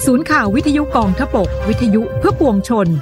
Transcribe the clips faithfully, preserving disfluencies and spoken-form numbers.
ศูนย์ข่าววิทยุกองทพบกวิทยุเพื่อปวงชน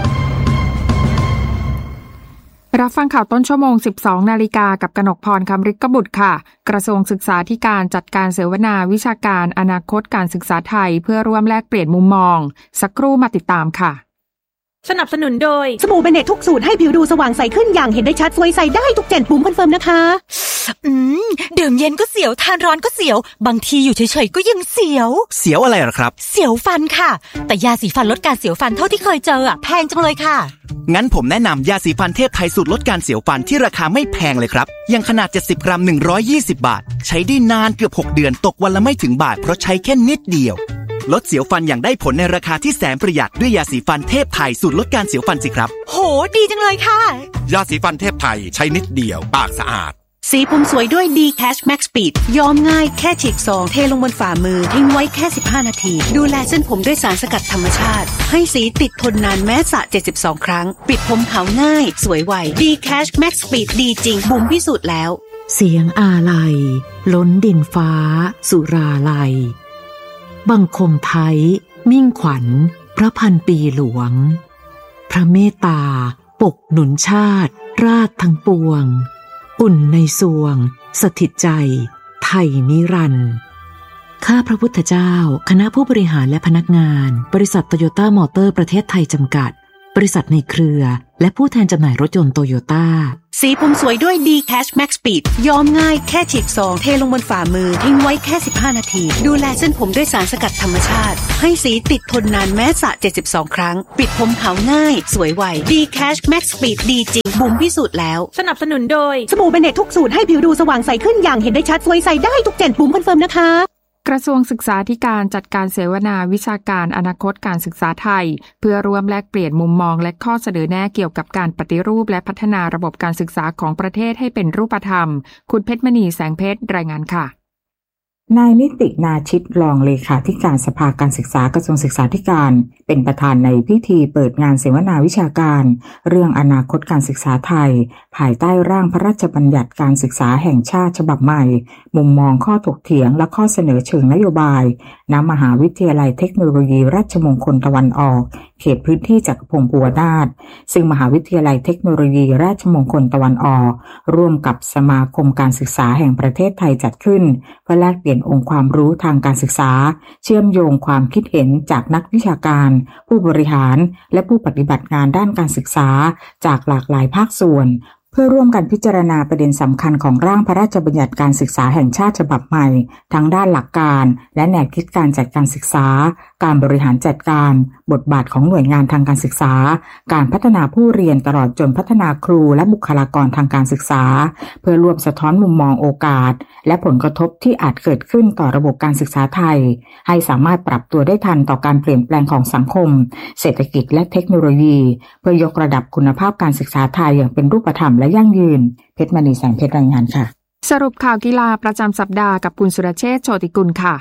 รับฟังข่าวต้นชั่วโมง สิบสองนาฬิกากับกนกพรคำฤทธิ์กบุตรค่ะกระทรวงศึกษาธิการจัดการเสวนาวิชาการอนาคตการศึกษาไทยเพื่อร่วมแลกเปลี่ยนมุมมองสักครู่มาติดตามค่ะสนับสนุนโดยสบู่เบเนตทุกสูตรให้ผิวดูสว่างใสขึ้นอย่างเห็นได้ชัดสวยใสได้ทุกเจ็ดปุ่มคอนเฟิร์มนะคะอืมดื่มเย็นก็เสียวทานร้อนก็เสียวบางทีอยู่เฉยๆก็ยังเสียวเสียวอะไรหรอครับเสียวฟันค่ะแต่ยาสีฟันลดการเสียวฟันเท่าที่เคยเจออ่ะแพงจังเลยค่ะงั้นผมแนะนำยาสีฟันเทพไทยสูตรลดการเสียวฟันที่ราคาไม่แพงเลยครับอย่างขนาดเจ็ดสิบกรัมหนึ่งร้อยยี่สิบบาทใช้ได้นานเกือบหกเดือนตกวันละไม่ถึงบาทเพราะใช้แค่นิดเดียวลดเสียวฟันอย่างได้ผลในราคาที่แสนประหยัดด้วยยาสีฟันเทพไทยสูตรลดการเสียวฟันสิครับโหดีจังเลยค่ะยาสีฟันเทพไทยใช้นิดเดียวปากสะอาดสีผมสวยด้วย D Cash Max Speed ย้อมง่ายแค่ฉีกซองเทลงบนฝ่ามือทิ้งไว้แค่สิบห้านาทีดูแลเส้นผมด้วยสารสกัดธรรมชาติให้สีติดทนนานแม้สระเจ็ดสิบสองครั้งปิดผมขาวง่ายสวยไว D Cash Max Speed ดีจริงบุ๋มพิสูจน์แล้วเสียงอาลัยล้นดินฟ้าสุราลัยบังคมไทยมิ่งขวัญพระพันปีหลวงพระเมตตาปกหนุนชาติราชทั้งปวงอุ่นในสวงสถิตใจไทยนิรันดร์ข้าพระพุทธเจ้าคณะผู้บริหารและพนักงานบริษัทโตโยต้ามอเตอร์ประเทศไทยจำกัดบริษัทในเครือและผู้แทนจำหน่ายรถยนต์โตโยต้าสีผมสวยด้วย D Cash Max Speed ย้อมง่ายแค่ฉีกซองเทลงบนฝ่ามือทิ้งไว้แค่สิบห้านาทีดูแลเส้นผมด้วยสารสกัดธรรมชาติให้สีติดทนนานแม้สระเจ็ดสิบสองครั้งปิดผมขาวง่ายสวยไว D Cash Max Speed ดีจริงบุ๋มพิสูจน์แล้วสนับสนุนโดยสบู่เบเนตทุกสูตรให้ผิวดูสว่างใสขึ้นอย่างเห็นได้ชัดสวยใสได้ทุกเจ็ดปุ่มคอนเฟิร์มนะคะกระทรวงศึกษาธิการจัดการเสวนาวิชาการอนาคตการศึกษาไทยเพื่อร่วมแลกเปลี่ยนมุมมองและข้อเสนอแนะเกี่ยวกับการปฏิรูปและพัฒนาระบบการศึกษาของประเทศให้เป็นรูปธรรมคุณเพชรมณีแสงเพชรรายงานค่ะนายนิตินาชิตรองเลขาธิการสภาการศึกษากระทรวงศึกษาธิการเป็นประธานในพิธีเปิดงานเสวนาวิชาการเรื่องอนาคตการศึกษาไทยภายใต้ร่างพระราชบัญญัติการศึกษาแห่งชาติฉบับใหม่มุมมองข้อถกเถียงและข้อเสนอเชิงนโยบายณมหาวิทยาลัยเทคโนโลยีราชมงคลตะวันออกเขตพื้นที่จักรพงศ์ภูวนาถซึ่งมหาวิทยาลัยเทคโนโลยีราชมงคลตะวันออกร่วมกับสมาคมการศึกษาแห่งประเทศไทยจัดขึ้นเพื่อแลกเปลี่ยนองค์ความรู้ทางการศึกษาเชื่อมโยงความคิดเห็นจากนักวิชาการผู้บริหารและผู้ปฏิบัติงานด้านการศึกษาจากหลากหลายภาคส่วนเพื่อร่วมกันพิจารณาประเด็นสำคัญของร่างพระราชบัญญัติการศึกษาแห่งชาติฉบับใหม่ทั้งด้านหลักการและแนวคิดการจัดการศึกษาการบริหารจัดการบทบาทของหน่วยงานทางการศึกษาการพัฒนาผู้เรียนตลอดจนพัฒนาครูและบุคลากรทางการศึกษาเพื่อร่วมสะท้อนมุมมองโอกาสและผลกระทบที่อาจเกิดขึ้นต่อระบบการศึกษาไทยให้สามารถปรับตัวได้ทันต่อการเปลี่ยนแปลงของสังคมเศรษฐกิจและเทคโนโลยีเพื่อยกระดับคุณภาพการศึกษาไทยอย่างเป็นรูปธรรมและยั่งยืนเพชรมณีแสงเพชรรายงานค่ะสรุปข่าวกีฬาประจำสัปดาห์กับคุณสุรเชษฐ์โชติกุลค่ะ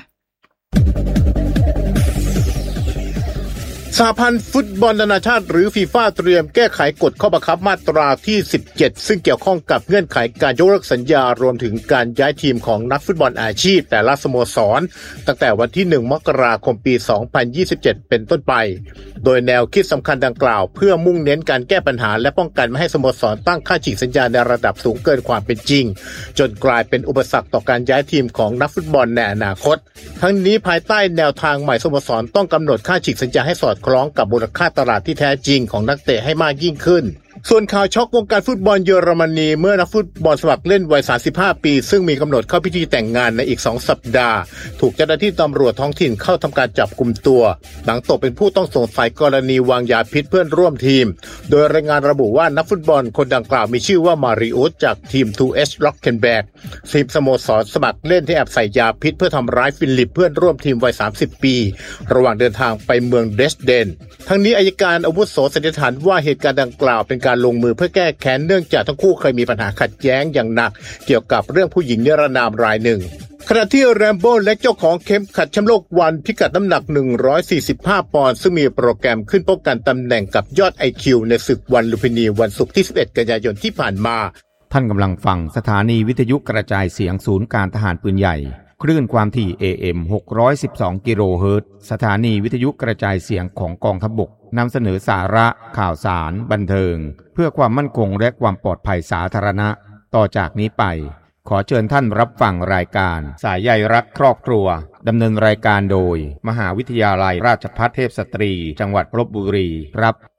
สหพันธ์ฟุตบอลนานาชาติหรือฟีฟ่าเตรียมแก้ไขกฎข้อบังคับมาตราที่สิบเจ็ดซึ่งเกี่ยวข้องกับเงื่อนไขการยกเลิกสัญญารวมถึงการย้ายทีมของนักฟุตบอลอาชีพแต่ละสโมสรตั้งแต่วันที่หนึ่งมกราคมปีสองพันยี่สิบเจ็ดเป็นต้นไปโดยแนวคิดสำคัญดังกล่าวเพื่อมุ่งเน้นการแก้ปัญหาและป้องกันไม่ให้สโมสรตั้งค่าฉีกสัญญาในระดับสูงเกินความเป็นจริงจนกลายเป็นอุปสรรคต่อการย้ายทีมของนักฟุตบอลในอนาคตทั้งนี้ภายใต้แนวทางใหม่สโมสรต้องกำหนดค่าฉีกสัญญาให้สอดคล้องกับมูลค่าตลาดที่แท้จริงของนักเตะให้มากยิ่งขึ้นส่วนข่าวช็อกวงการฟุตบอลเยอรมนีเมื่อนักฟุตบอลสมัครเล่นวัยสามสิบห้าปีซึ่งมีกำหนดเข้าพิธีแต่งงานในอีกสองสัปดาห์ถูกเจ้าหน้าที่ตำรวจท้องถิ่นเข้าทำการจับกุมตัวหลังตกเป็นผู้ต้องสงสัยกรณีวางยาพิษเพื่อนร่วมทีมโดยรายงานระบุว่านักฟุตบอลคนดังกล่าวมีชื่อว่ามาริอุสจากทีม ทู เอช Rockenberg ทีมสโมสรสมัครเล่นที่แอบใส่ยาพิษเพื่อทำร้ายฟิลิปเพื่อนร่วมทีมวัยสามสิบปีระหว่างเดินทางไปเมืองเดรสเดนทั้งนี้อัยการอาวุโสสันนิษฐานว่าเหตุการณ์ดังกล่าวเป็นการลงมือเพื่อแก้แค้นเนื่องจากทั้งคู่เคยมีปัญหาขัดแย้งอย่างหนักเกี่ยวกับเรื่องผู้หญิงนิรนามรายหนึ่งขณะที่แรมโบ้และเจ้าของเข็มขัดแชมป์โลกวันพิกัดน้ำหนักหนึ่งร้อยสี่สิบห้าปอนด์ซึ่งมีโปรแกรมขึ้นป้องกันตำแหน่งกับยอด ไอ คิว ในศึกวันลุมพินีวันศุกร์ที่สิบเอ็ดกันยายนที่ผ่านมาท่านกำลังฟังสถานีวิทยุกระจายเสียงศูนย์การทหารปืนใหญ่คลื่นความถี่ เอ เอ็ม หกร้อยสิบสอง กิโลเฮิรตซ์สถานีวิทยุกระจายเสียงของกองทัพบกนำเสนอสาระข่าวสารบันเทิงเพื่อความมั่นคงและความปลอดภัยสาธารณะต่อจากนี้ไปขอเชิญท่านรับฟังรายการสายใยรักครอบครัวดำเนินรายการโดยมหาวิทยาลัยราชภัฏเทพสตรีจังหวัดลพบุรีครับ